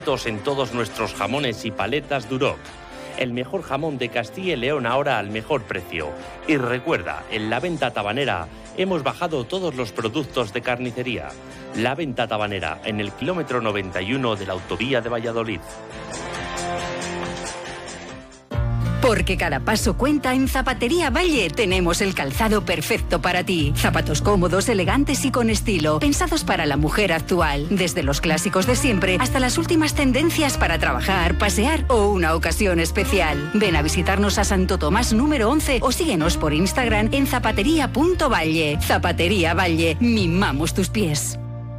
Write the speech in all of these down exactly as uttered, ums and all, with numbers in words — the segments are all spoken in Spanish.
En todos nuestros jamones y paletas Duroc. El mejor jamón de Castilla y León ahora al mejor precio. Y recuerda, en la venta tabanera hemos bajado todos los productos de carnicería. La venta tabanera en el kilómetro noventa y uno de la autovía de Valladolid. Porque cada paso cuenta, en Zapatería Valle tenemos el calzado perfecto para ti. Zapatos cómodos, elegantes y con estilo, pensados para la mujer actual. Desde los clásicos de siempre hasta las últimas tendencias para trabajar, pasear o una ocasión especial. Ven a visitarnos a Santo Tomás número once o síguenos por Instagram en zapatería punto valle. Zapatería Valle, mimamos tus pies.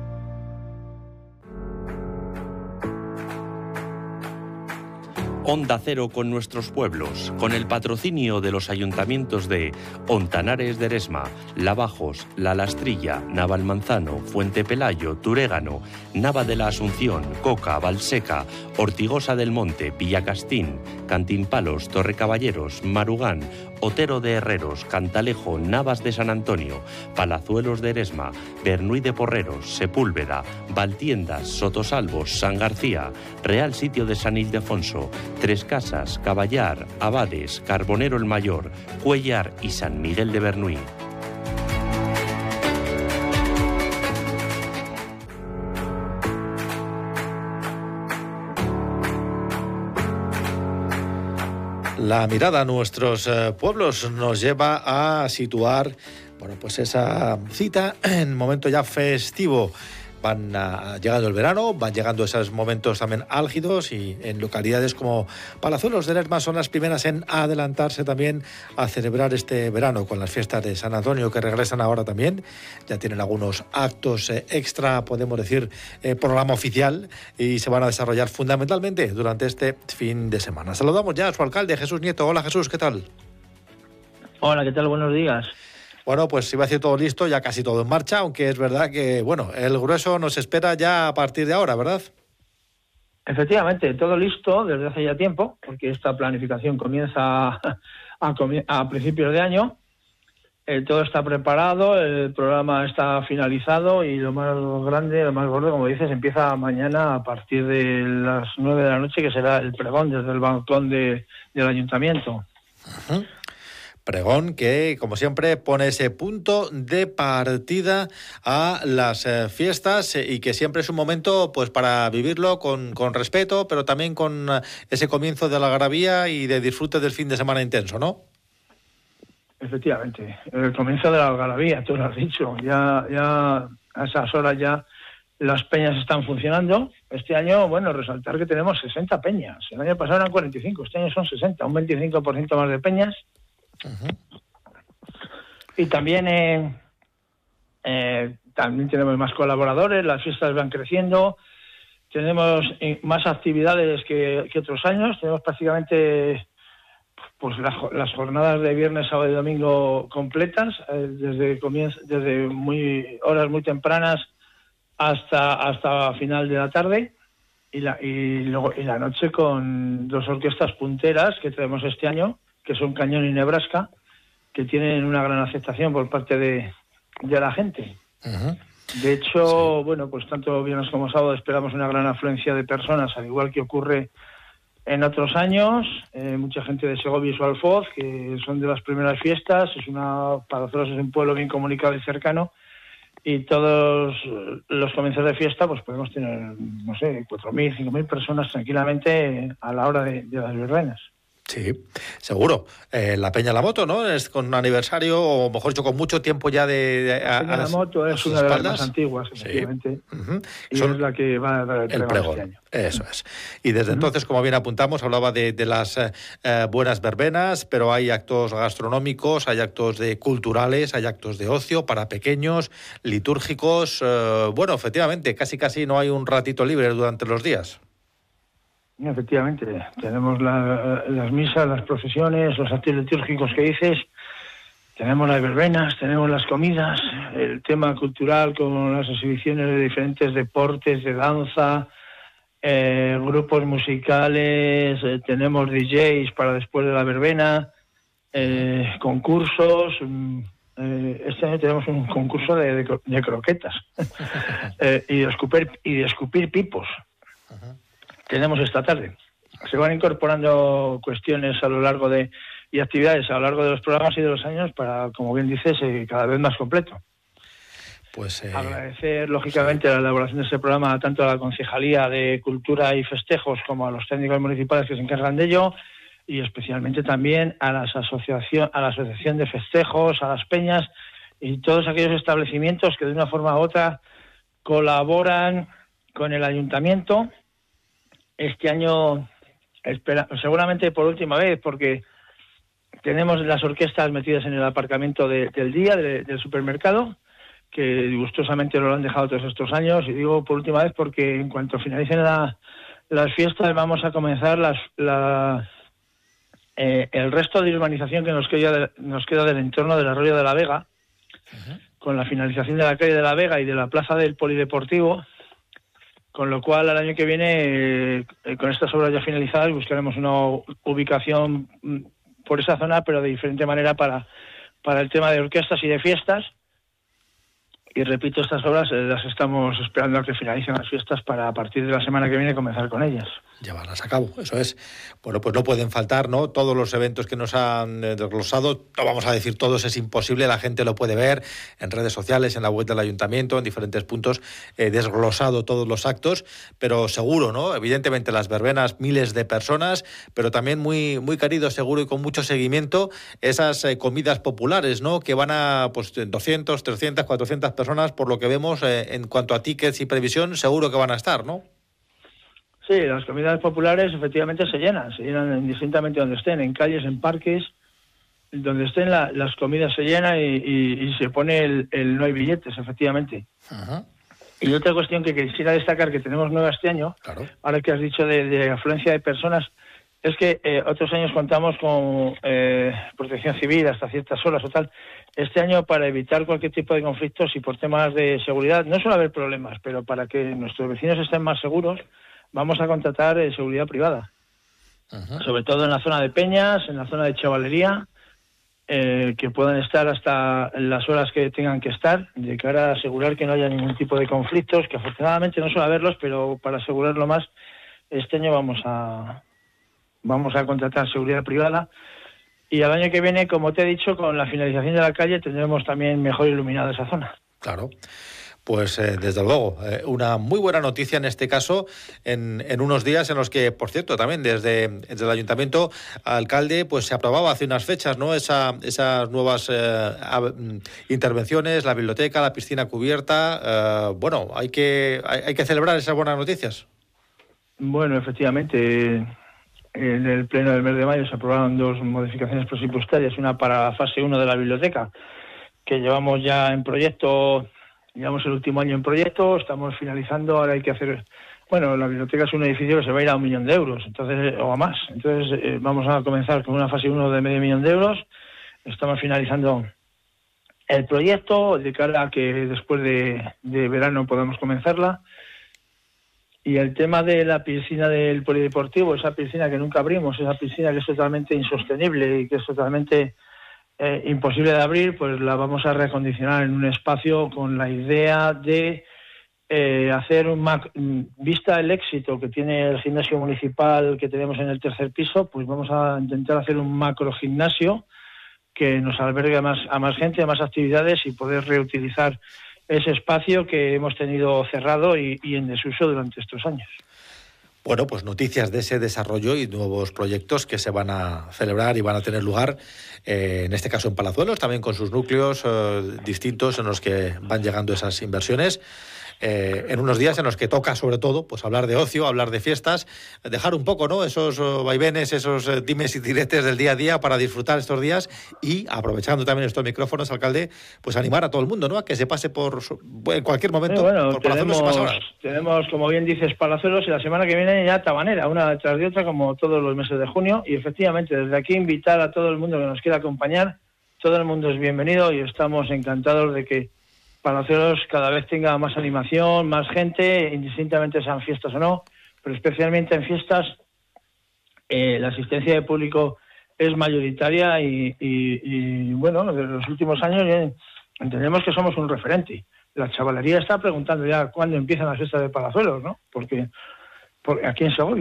Onda Cero con nuestros pueblos, con el patrocinio de los ayuntamientos de Ontanares de Eresma, Lavajos, La Lastrilla, Navalmanzano, Fuente Pelayo, Turégano, Nava de la Asunción, Coca, Valseca, Ortigosa del Monte, Villacastín, Cantimpalos, Torrecaballeros, Marugán, Otero de Herreros, Cantalejo, Navas de San Antonio, Palazuelos de Eresma, Bernuy de Porreros, Sepúlveda, Valtiendas, Sotosalvos, San García, Real Sitio de San Ildefonso, Tres Casas, Caballar, Abades, Carbonero el Mayor, Cuellar y San Miguel de Bernuy. La mirada a nuestros eh, pueblos nos lleva a situar, bueno, pues esa cita en momento ya festivo. Van a, llegando el verano, van llegando esos momentos también álgidos y en localidades como Palazuelos de Eresma son las primeras en adelantarse también a celebrar este verano con las fiestas de San Antonio que regresan ahora también. Ya tienen algunos actos eh, extra, podemos decir, eh, programa oficial y se van a desarrollar fundamentalmente durante este fin de semana. Saludamos ya a su alcalde, Jesús Nieto. Hola Jesús, ¿qué tal? Hola, ¿qué tal? Buenos días. Bueno, pues iba a decir todo listo, ya casi todo en marcha, aunque es verdad que, bueno, el grueso nos espera ya a partir de ahora, ¿verdad? Efectivamente, todo listo desde hace ya tiempo, porque esta planificación comienza a, a, a principios de año. Eh, todo está preparado, el programa está finalizado y lo más grande, lo más gordo, como dices, empieza mañana a partir de las nueve de la noche, que será el pregón desde el balcón de, del ayuntamiento. Uh-huh. Pregón que, como siempre, pone ese punto de partida a las eh, fiestas eh, y que siempre es un momento pues para vivirlo con, con respeto, pero también con eh, ese comienzo de la algarabía y de disfrute del fin de semana intenso, ¿no? Efectivamente, el comienzo de la algarabía, tú lo has dicho, ya, ya a esas horas ya las peñas están funcionando. Este año, bueno, resaltar que tenemos sesenta peñas, el año pasado eran cuarenta y cinco, este año son sesenta, un veinticinco por ciento más de peñas. Uh-huh. Y también eh, eh, también tenemos más colaboradores, las fiestas van creciendo, tenemos eh, más actividades que, que otros años, tenemos prácticamente pues las, las jornadas de viernes, sábado y domingo completas, eh, desde comienzo, desde muy horas muy tempranas hasta hasta final de la tarde y la y luego y la noche con dos orquestas punteras que tenemos este año, que son Cañón y Nebraska, que tienen una gran aceptación por parte de, de la gente. Uh-huh. De hecho, sí. Bueno, pues tanto viernes como sábado esperamos una gran afluencia de personas, al igual que ocurre en otros años. Eh, mucha gente de Segovia y su Alfoz, que son de las primeras fiestas. Es una, Palazuelos es un pueblo bien comunicado y cercano, y todos los comienzos de fiesta pues podemos tener, no sé, cuatro mil, cinco mil personas tranquilamente a la hora de, de las verbenas. Sí, seguro. Eh, la Peña La Moto, ¿no? Es con un aniversario, o mejor dicho, con mucho tiempo ya de... de a, la Peña La Moto es una de las más antiguas, efectivamente. Sí. Uh-huh. Y Son es la que va a dar el, el pregón este año. Eso es. Y desde uh-huh. entonces, como bien apuntamos, hablaba de, de las eh, buenas verbenas, pero hay actos gastronómicos, hay actos de culturales, hay actos de ocio para pequeños, litúrgicos. Eh, bueno, efectivamente, casi casi no hay un ratito libre durante los días. Efectivamente, tenemos la, las misas, las procesiones, los actos litúrgicos que dices, tenemos las verbenas, tenemos las comidas, el tema cultural con las exhibiciones de diferentes deportes, de danza, eh, grupos musicales, eh, tenemos D Js para después de la verbena, eh, concursos. Eh, este año tenemos un concurso de, de, de croquetas eh, y, de escupir, y de escupir pipos. Uh-huh. tenemos esta tarde. Se van incorporando cuestiones a lo largo de y actividades a lo largo de los programas y de los años para, como bien dices, eh, cada vez más completo. Pues eh, agradecer, lógicamente, sí. la elaboración de este programa tanto a la Concejalía de Cultura y Festejos como a los técnicos municipales que se encargan de ello, y especialmente también a las asociación, a la Asociación de Festejos, a las peñas y todos aquellos establecimientos que de una forma u otra colaboran con el ayuntamiento. Este año, espera, seguramente por última vez, porque tenemos las orquestas metidas en el aparcamiento de, del día, de, del supermercado, que gustosamente lo han dejado todos estos años, y digo por última vez porque en cuanto finalicen la, las fiestas vamos a comenzar las, la, eh, el resto de urbanización que nos queda, nos queda del entorno del Arroyo de la Vega, uh-huh. con la finalización de la calle de la Vega y de la plaza del Polideportivo, con lo cual al año que viene, eh, con estas obras ya finalizadas, buscaremos una ubicación por esa zona, pero de diferente manera para, para el tema de orquestas y de fiestas. Y repito, estas obras eh, las estamos esperando a que finalicen las fiestas para a partir de la semana que viene comenzar con ellas. Llevarlas a cabo, eso es. Bueno, pues no pueden faltar, ¿no? Todos los eventos que nos han eh, desglosado, no vamos a decir todos, es imposible, la gente lo puede ver en redes sociales, en la web del ayuntamiento, en diferentes puntos, eh, desglosado todos los actos, pero seguro, ¿no? Evidentemente las verbenas, miles de personas, pero también muy, muy querido, seguro y con mucho seguimiento, esas eh, comidas populares, ¿no? Que van a, pues, doscientas, trescientas, cuatrocientas personas, por lo que vemos, eh, en cuanto a tickets y previsión, seguro que van a estar, ¿no? Sí, las comidas populares efectivamente se llenan, se llenan indistintamente donde estén, en calles, en parques, donde estén la, las comidas se llenan y, y, y se pone el, el no hay billetes, efectivamente. Ajá. Y otra cuestión que quisiera destacar que tenemos nueva este año, claro. ahora que has dicho de, de afluencia de personas, es que eh, otros años contamos con eh, protección civil hasta ciertas horas o tal. Este año, para evitar cualquier tipo de conflictos y por temas de seguridad, no suele haber problemas, pero para que nuestros vecinos estén más seguros, vamos a contratar eh, seguridad privada. Ajá. Sobre todo en la zona de peñas, en la zona de chavalería, eh, que puedan estar hasta las horas que tengan que estar, de cara a asegurar que no haya ningún tipo de conflictos, que afortunadamente no suele haberlos, pero para asegurarlo más, este año vamos a... Vamos a contratar seguridad privada y al año que viene, como te he dicho, con la finalización de la calle tendremos también mejor iluminada esa zona. Claro. Pues eh, desde luego, eh, una muy buena noticia en este caso, en, en unos días en los que, por cierto, también desde, desde el Ayuntamiento, alcalde, pues se aprobaba hace unas fechas, ¿no? Esa, esas nuevas eh, intervenciones, la biblioteca, la piscina cubierta. Eh, bueno, hay que, hay, hay que celebrar esas buenas noticias. Bueno, efectivamente. En el pleno del mes de mayo se aprobaron dos modificaciones presupuestarias, una para la fase uno de la biblioteca, que llevamos ya en proyecto, llevamos el último año en proyecto, estamos finalizando, ahora hay que hacer, bueno, la biblioteca es un edificio que se va a ir a un millón de euros, entonces o a más, entonces eh, vamos a comenzar con una fase uno de medio millón de euros, estamos finalizando el proyecto de cara a que después de, de verano podamos comenzarla. Y el tema de la piscina del polideportivo, esa piscina que nunca abrimos, esa piscina que es totalmente insostenible y que es totalmente eh, imposible de abrir, pues la vamos a reacondicionar en un espacio con la idea de eh, hacer un... Mac- vista el éxito que tiene el gimnasio municipal que tenemos en el tercer piso, pues vamos a intentar hacer un macro gimnasio que nos albergue a más, a más gente, a más actividades y poder reutilizar ese espacio que hemos tenido cerrado y, y en desuso durante estos años. Bueno, pues noticias de ese desarrollo y nuevos proyectos que se van a celebrar y van a tener lugar, eh, en este caso en Palazuelos, también con sus núcleos eh, distintos en los que van llegando esas inversiones. Eh, en unos días en los que toca, sobre todo, pues hablar de ocio, hablar de fiestas, dejar un poco, ¿no?, esos uh, vaivenes, esos uh, dimes y diretes del día a día para disfrutar estos días y, aprovechando también estos micrófonos, alcalde, pues animar a todo el mundo, ¿no?, a que se pase por en cualquier momento sí, bueno, por Palazuelos y Pasahoras. Tenemos, como bien dices, Palazuelos y la semana que viene ya Tabanera, una detrás de otra, como todos los meses de junio, y efectivamente, desde aquí invitar a todo el mundo que nos quiera acompañar, todo el mundo es bienvenido y estamos encantados de que Palazuelos cada vez tenga más animación, más gente, indistintamente sean fiestas o no, pero especialmente en fiestas eh, la asistencia de público es mayoritaria y, y, y bueno, en los últimos años eh, entendemos que somos un referente. La chavalería está preguntando ya cuándo empiezan las fiestas de Palazuelos, ¿no? Porque, porque aquí en Segovia.